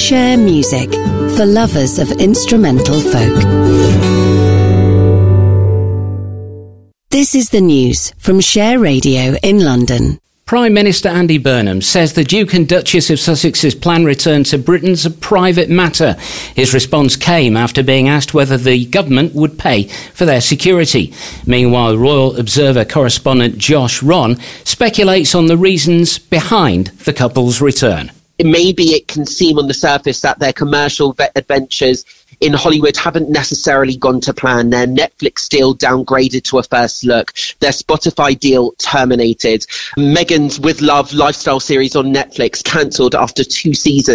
Share music for lovers of instrumental folk. This is the news from Share Radio in London. Prime Minister Andy Burnham says the Duke and Duchess of Sussex's planned return to Britain's a private matter. His response came after being asked whether the government would pay for their security. Meanwhile, Royal Observer correspondent Josh Ron speculates on the reasons behind the couple's return. Maybe it can seem on the surface that their commercial adventures in Hollywood haven't necessarily gone to plan. Their Netflix deal downgraded to a first look. Their Spotify deal terminated. Meghan's With Love lifestyle series on Netflix cancelled after 2 seasons.